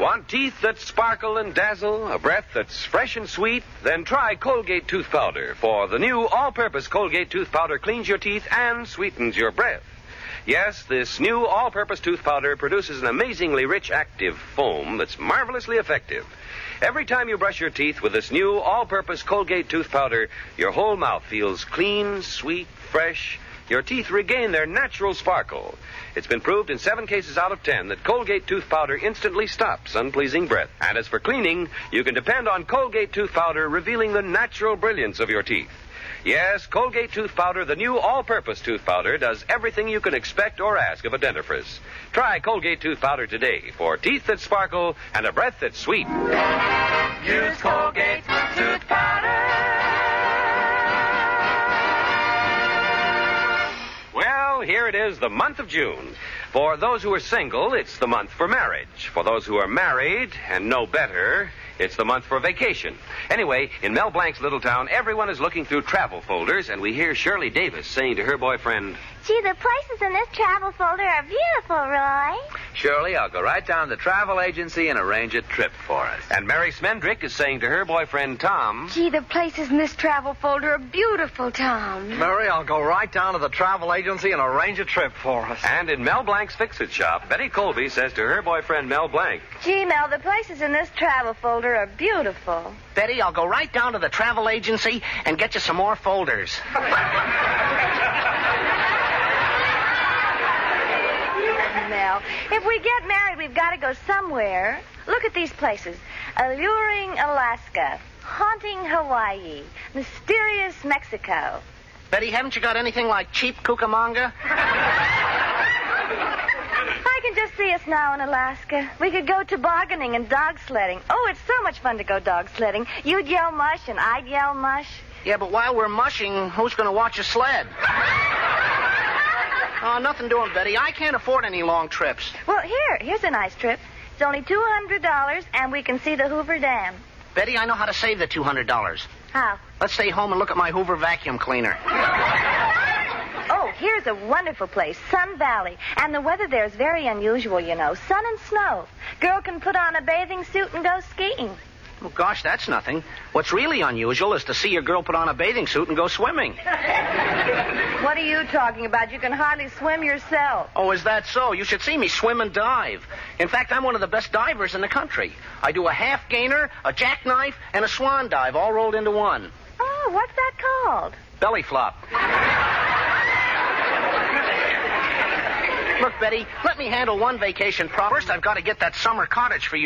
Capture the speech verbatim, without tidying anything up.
Want teeth that sparkle and dazzle, a breath that's fresh and sweet? Then try Colgate Tooth Powder, for the new all-purpose Colgate Tooth Powder cleans your teeth and sweetens your breath. Yes, this new all-purpose tooth powder produces an amazingly rich active foam that's marvelously effective. Every time you brush your teeth with this new all-purpose Colgate Tooth Powder, your whole mouth feels clean, sweet, fresh. Your teeth regain their natural sparkle. It's been proved in seven cases out of ten that Colgate Tooth Powder instantly stops unpleasing breath. And as for cleaning, you can depend on Colgate Tooth Powder revealing the natural brilliance of your teeth. Yes, Colgate Tooth Powder, the new all-purpose tooth powder, does everything you can expect or ask of a dentifrice. Try Colgate Tooth Powder today for teeth that sparkle and a breath that's sweet. Use Colgate Tooth Powder. Well, here it is, the month of June. For those who are single, it's the month for marriage. For those who are married and know better, it's the month for vacation. Anyway, in Mel Blanc's little town, everyone is looking through travel folders, and we hear Shirley Davis saying to her boyfriend, "Gee, the places in this travel folder are beautiful, Roy." Shirley, I'll go right down to the travel agency and arrange a trip for us. And Mary Smendrick is saying to her boyfriend, Tom, "Gee, the places in this travel folder are beautiful, Tom." Mary, I'll go right down to the travel agency and arrange a trip for us. And in Mel Blanc's Fix-It shop, Betty Colby says to her boyfriend, Mel Blanc, "Gee, Mel, the places in this travel folder are beautiful." Betty, I'll go right down to the travel agency and get you some more folders. Mel, if we get married, we've got to go somewhere. Look at these places. Alluring Alaska, haunting Hawaii, mysterious Mexico. Betty, haven't you got anything like cheap Cucamonga? I can just see us now in Alaska. We could go tobogganing and dog sledding. Oh, it's so much fun to go dog sledding. You'd yell mush and I'd yell mush. Yeah, but while we're mushing, who's going to watch a sled? Oh, nothing doing, Betty. I can't afford any long trips. Well, here, here's a nice trip. It's only two hundred dollars, and we can see the Hoover Dam. Betty, I know how to save the two hundred dollars. How? Let's stay home and look at my Hoover vacuum cleaner. Oh, here's a wonderful place, Sun Valley. And the weather there is very unusual, you know. Sun and snow. Girl can put on a bathing suit and go skiing. Oh, gosh, that's nothing. What's really unusual is to see your girl put on a bathing suit and go swimming. What are you talking about? You can hardly swim yourself. Oh, is that so? You should see me swim and dive. In fact, I'm one of the best divers in the country. I do a half gainer, a jackknife, and a swan dive all rolled into one. Oh, what's that called? Belly flop. Look, Betty, let me handle one vacation problem. First, I've got to get that summer cottage for you.